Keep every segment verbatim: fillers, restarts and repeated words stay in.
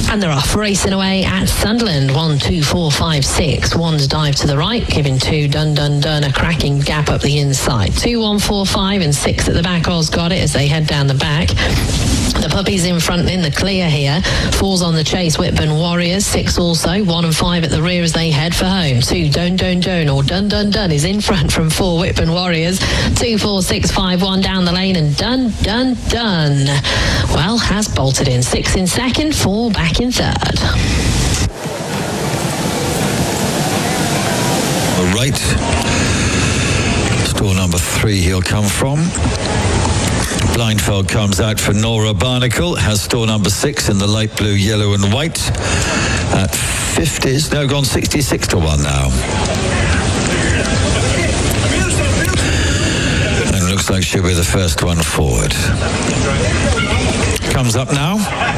And they're off, racing away at Sunderland. One, two, four, five, six. One's dive to the right, giving two, dun, dun, dun, a cracking gap up the inside. Two, one, four, five, and six at the back. Oz got it as they head down the back. The puppies in front in the clear here. Four's on the chase, Whitburn Warriors. Six also. One and five at the rear as they head for home. Two, Don Don Don or Dun Dun Dun is in front from four, Whitburn Warriors. Two, four, six, five, one down the lane, and Dun Dun Dun, well, has bolted in. Six in second, four back in third. All right. Stall number three he'll come from. Blindfold comes out for Nora Barnacle. Has store number six in the light blue, yellow and white at fifties. No, gone sixty-six to one now. And looks like she'll be the first one forward. Comes up now.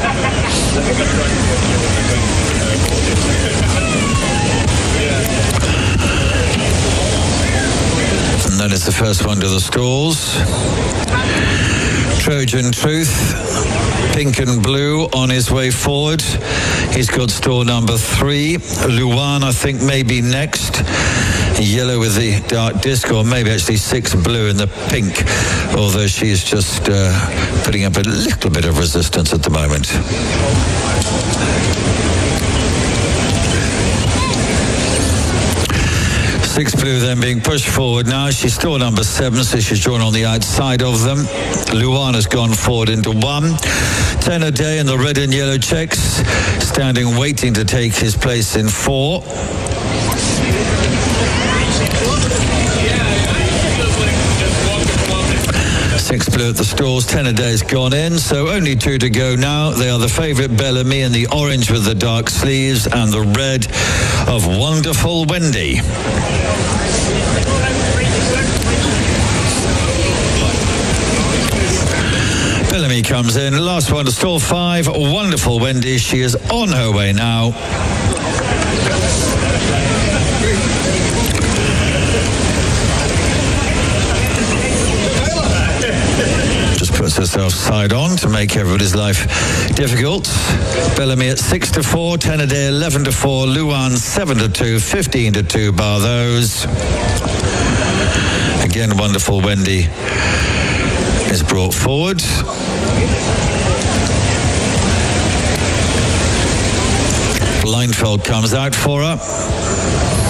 And that is the first one to the stalls. Trojan Truth, pink and blue, on his way forward. He's got store number three. Luan, I think, maybe next. Yellow with the dark disc, or maybe actually six blue in the pink, although she's just uh, putting up a little bit of resistance at the moment. Six blue then being pushed forward now. She's still number seven, so she's drawn on the outside of them. Luan has gone forward into one. Ten a day in the red and yellow checks, standing waiting to take his place in four. Six blue at the stalls, ten a day's gone in, so only two to go now. They are the favourite Bellamy in the orange with the dark sleeves and the red of Wonderful Wendy. Bellamy comes in, last one to stall five, Wonderful Wendy. She is on her way now. Puts herself side on to make everybody's life difficult. Bellamy at six to four, ten a day, eleven to four, Luan seven to two, fifteen to two, bar those. Again, Wonderful Wendy is brought forward. Blindfold comes out for her.